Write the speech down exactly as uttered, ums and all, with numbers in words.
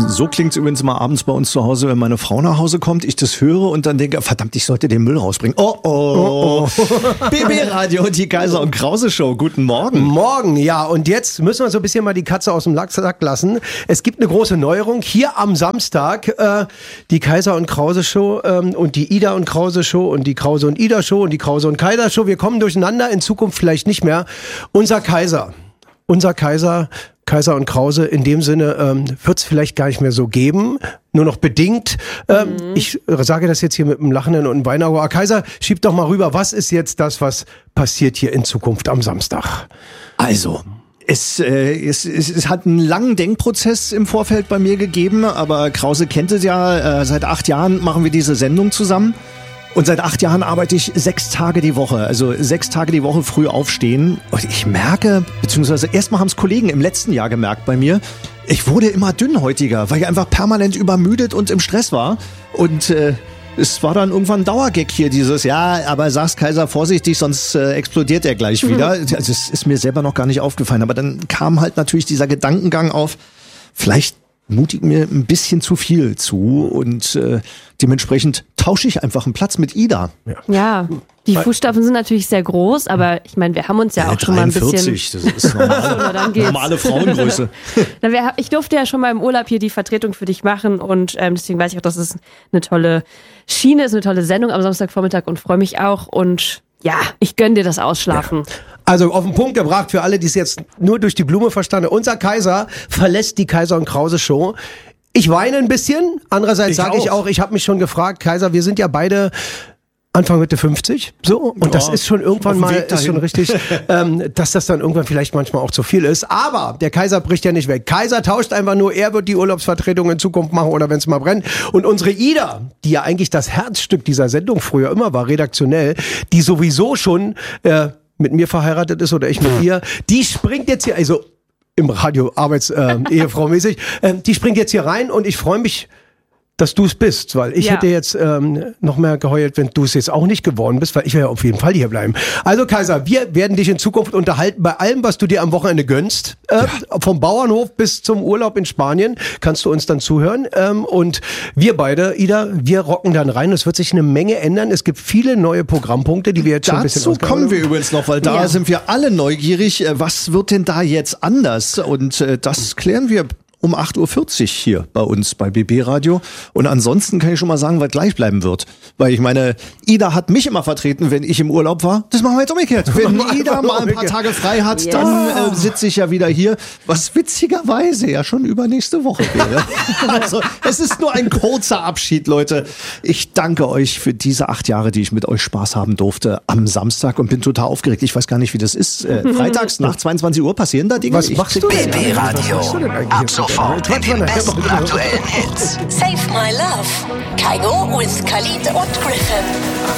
So klingt's übrigens mal abends bei uns zu Hause, wenn meine Frau nach Hause kommt, ich das höre und dann denke, verdammt, ich sollte den Müll rausbringen. Oh, oh. oh. B B-Radio, die Kaiser und Krause Show. Guten Morgen. Morgen, ja. Und jetzt müssen wir so ein bisschen mal die Katze aus dem Sack lassen. Es gibt eine große Neuerung. Hier am Samstag äh, die Kaiser und Krause Show ähm, und die Ida und Krause Show und die Krause und Ida Show und die Krause und Kaiser Show. Wir kommen durcheinander, in Zukunft vielleicht nicht mehr. Unser Kaiser, unser Kaiser... Kaiser und Krause, in dem Sinne ähm, wird es vielleicht gar nicht mehr so geben, nur noch bedingt. Ähm, mhm. Ich sage das jetzt hier mit einem lachenden und einem Weinauge. Aber Kaiser, schieb doch mal rüber, was ist jetzt das, was passiert hier in Zukunft am Samstag? Also, es, äh, es, es, es hat einen langen Denkprozess im Vorfeld bei mir gegeben, aber Krause kennt es ja, äh, seit acht Jahren machen wir diese Sendung zusammen. Und seit acht Jahren arbeite ich sechs Tage die Woche, also sechs Tage die Woche früh aufstehen. Und ich merke, beziehungsweise erstmal haben es Kollegen im letzten Jahr gemerkt bei mir, ich wurde immer dünnhäutiger, weil ich einfach permanent übermüdet und im Stress war. Und äh, es war dann irgendwann ein Dauergag hier, dieses, ja, aber sag's Kaiser vorsichtig, sonst äh, explodiert er gleich wieder. Also es ist mir selber noch gar nicht aufgefallen. Aber dann kam halt natürlich dieser Gedankengang auf, vielleicht mutig mir ein bisschen zu viel zu und äh, dementsprechend tausche ich einfach einen Platz mit Ida. Ja, ja, die Fußstapfen sind natürlich sehr groß, aber ich meine, wir haben uns ja, ja auch schon mal ein bisschen... dreiundvierzig, das ist normale, normale Frauengröße. Na, wir, ich durfte ja schon mal im Urlaub hier die Vertretung für dich machen und ähm, deswegen weiß ich auch, dass es eine tolle Schiene ist, eine tolle Sendung am Samstagvormittag und freue mich auch und ja, ich gönn dir das Ausschlafen. Ja. Also auf den Punkt gebracht für alle, die es jetzt nur durch die Blume verstanden. Unser Kaiser verlässt die Kaiser und Krause Show. Ich weine ein bisschen. Andererseits sage ich auch, ich habe mich schon gefragt, Kaiser, wir sind ja beide Anfang Mitte fünfzig, so, und ja, das ist schon irgendwann mal, ist schon richtig, ähm, dass das dann irgendwann vielleicht manchmal auch zu viel ist, aber der Kaiser bricht ja nicht weg. Kaiser tauscht einfach nur, er wird die Urlaubsvertretung in Zukunft machen oder wenn es mal brennt. Und unsere Ida, die ja eigentlich das Herzstück dieser Sendung früher immer war, redaktionell, die sowieso schon äh, mit mir verheiratet ist oder ich mit ihr, die springt jetzt hier, also im Radio Arbeits-Ehefrau mäßig, äh, die springt jetzt hier rein und ich freue mich, dass du es bist, weil ich ja. hätte jetzt ähm, noch mehr geheult, wenn du es jetzt auch nicht geworden bist, weil ich werde ja auf jeden Fall hier bleiben. Also Kaiser, wir werden dich in Zukunft unterhalten bei allem, was du dir am Wochenende gönnst. Äh, ja. Vom Bauernhof bis zum Urlaub in Spanien kannst du uns dann zuhören. Ähm, und wir beide, Ida, wir rocken dann rein. Es wird sich eine Menge ändern. Es gibt viele neue Programmpunkte, die wir jetzt schon ein bisschen ausgearbeitet haben. Dazu kommen wir übrigens noch, weil da ja. sind wir alle neugierig. Was wird denn da jetzt anders? Und äh, das klären wir um acht Uhr vierzig hier bei uns bei B B Radio. Und ansonsten kann ich schon mal sagen, was gleich bleiben wird. Weil ich meine, Ida hat mich immer vertreten, wenn ich im Urlaub war. Das machen wir jetzt umgekehrt. Wenn Ida mal ein paar Tage frei hat, yes. dann äh, sitze ich ja wieder hier. Was witzigerweise ja schon übernächste Woche wäre. Also es ist nur ein kurzer Abschied, Leute. Ich danke euch für diese acht Jahre, die ich mit euch Spaß haben durfte am Samstag und bin total aufgeregt. Ich weiß gar nicht, wie das ist. Äh, freitags nach zweiundzwanzig Uhr passieren da Dinge. Was machst du denn? B B Radio. Ab sofort. In den besten aktuellen Hits. Save My Love. Kaigo with Khalid und Griffin.